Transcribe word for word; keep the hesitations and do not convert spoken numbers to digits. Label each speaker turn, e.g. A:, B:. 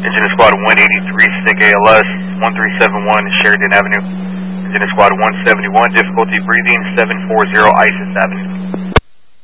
A: Engine Squad one eighty-three, stick A L S, one three seven one Sheridan Avenue. Engine Squad one seventy-one, difficulty breathing, seven forty Isis Avenue.